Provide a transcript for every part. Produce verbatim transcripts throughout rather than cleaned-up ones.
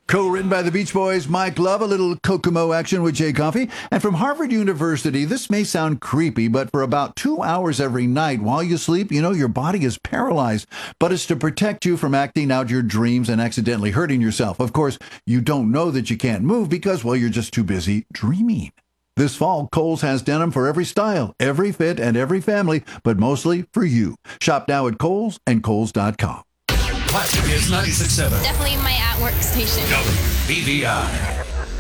Co-written by the Beach Boys, Mike Love, a little Kokomo action with Jay Coffey. And from Harvard University, this may sound creepy, but for about two hours every night while you sleep, you know, your body is paralyzed. But it's to protect you from acting out your dreams and accidentally hurting yourself. Of course, you don't know that you can't move because, well, you're just too busy dreaming. This fall, Kohl's has denim for every style, every fit, and every family, but mostly for you. Shop now at Kohl's and Kohl's dot com. Classic is ninety-six point seven. Definitely my at-work station. W B V I.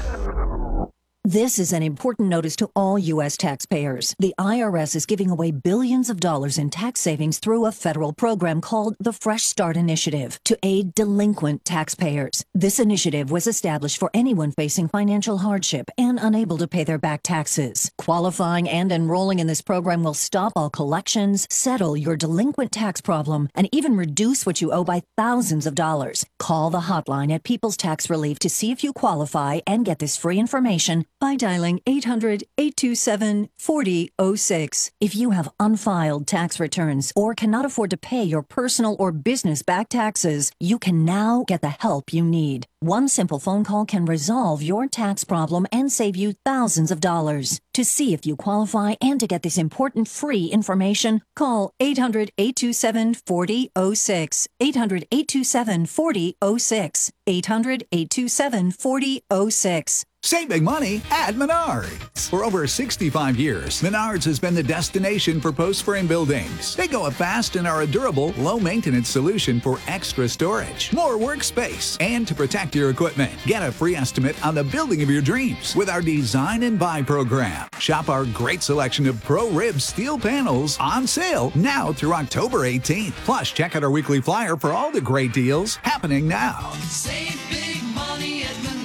This is an important notice to all U S taxpayers. The I R S is giving away billions of dollars in tax savings through a federal program called the Fresh Start Initiative to aid delinquent taxpayers. This initiative was established for anyone facing financial hardship and unable to pay their back taxes. Qualifying and enrolling in this program will stop all collections, settle your delinquent tax problem, and even reduce what you owe by thousands of dollars. Call the hotline at People's Tax Relief to see if you qualify and get this free information by dialing eight hundred, eight two seven, four zero zero six. If you have unfiled tax returns or cannot afford to pay your personal or business back taxes, you can now get the help you need. One simple phone call can resolve your tax problem and save you thousands of dollars. To see if you qualify and to get this important free information, call eight hundred, eight two seven, four zero zero six. eight hundred, eight two seven, four zero zero six. eight hundred, eight two seven, four zero zero six. Save big money at Menards. For over sixty-five years, Menards has been the destination for post-frame buildings. They go up fast and are a durable, low-maintenance solution for extra storage, more workspace, and to protect your equipment. Get a free estimate on the building of your dreams with our Design and Buy program. Shop our great selection of Pro-Rib steel panels on sale now through October eighteenth. Plus, check out our weekly flyer for all the great deals happening now. Save big money at Menards.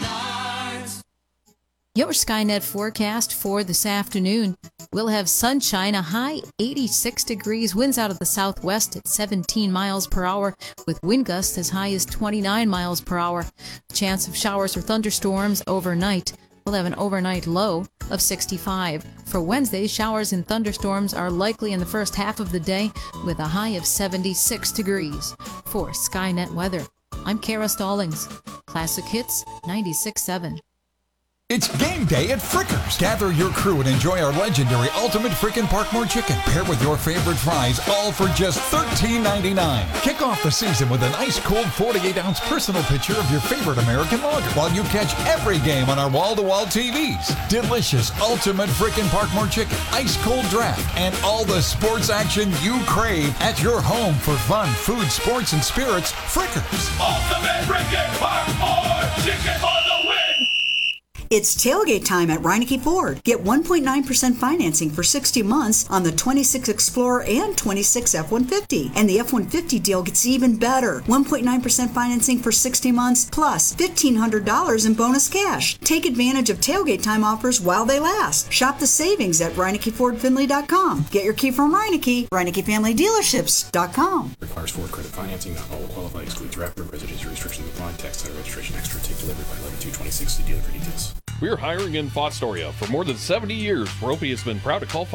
Your Skynet forecast for this afternoon. We'll have sunshine, a high eighty-six degrees, winds out of the southwest at seventeen miles per hour, with wind gusts as high as twenty-nine miles per hour. Chance of showers or thunderstorms overnight. We'll have an overnight low of sixty-five. For Wednesday, showers and thunderstorms are likely in the first half of the day, with a high of seventy-six degrees. For Skynet weather, I'm Kara Stallings. Classic Hits ninety-six point seven. It's game day at Frickers. Gather your crew and enjoy our legendary Ultimate Frickin' Parkmore Chicken, paired with your favorite fries, all for just thirteen ninety-nine. Kick off the season with an ice-cold forty-eight ounce personal picture of your favorite American lager, while you catch every game on our wall-to-wall T Vs. Delicious Ultimate Frickin' Parkmore Chicken, ice-cold draft, and all the sports action you crave at your home for fun, food, sports, and spirits. Frickers. Ultimate Frickin' Parkmore Chicken for the win! It's tailgate time at Reineke Ford. Get one point nine percent financing for sixty months on the twenty-six Explorer and twenty-six F one fifty. And the F one fifty deal gets even better. one point nine percent financing for sixty months plus fifteen hundred dollars in bonus cash. Take advantage of tailgate time offers while they last. Shop the savings at Reineke Ford Finley dot com. Get your key from Reineke. Reineke Family Dealerships dot com. Requires Ford credit financing. Not all will qualify. Excludes rapid residency restrictions apply. Tax title registration extra. Take delivery by eleven two twenty-six. See dealer for details. We're hiring in Fostoria. For more than seventy years, Ropey has been proud to call